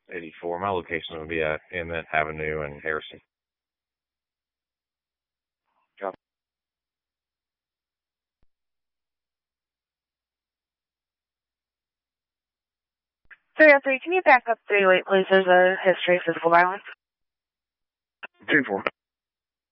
84. My location will be at Emmett Avenue in Harrison. Copy. 303, can you back up 308, please? There's a history of physical violence. 2-4.